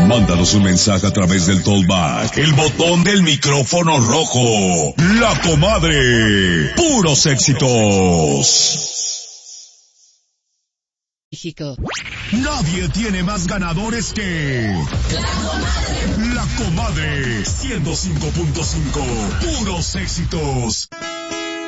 Mándanos un mensaje a través del Talkback, el botón del micrófono rojo. La Comadre. Puros éxitos. México. Nadie tiene más ganadores que La Comadre 105.5. Puros éxitos.